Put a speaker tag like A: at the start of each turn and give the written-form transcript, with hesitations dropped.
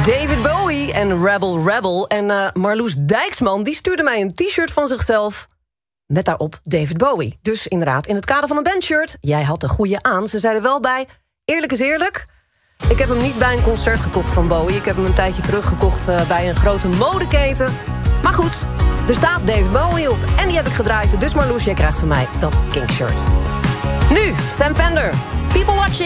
A: David Bowie en Rebel Rebel. En Marloes Dijksman die stuurde mij een t-shirt van zichzelf met daarop David Bowie. Dus inderdaad, in het kader van een bandshirt, jij had de goede aan. Ze zeiden wel bij, eerlijk is eerlijk, ik heb hem niet bij een concert gekocht van Bowie. Ik heb hem een tijdje terug gekocht bij een grote modeketen. Maar goed, er staat David Bowie op en die heb ik gedraaid. Dus Marloes, jij krijgt van mij dat Kink shirt. Nu, Sam Fender, People Watching.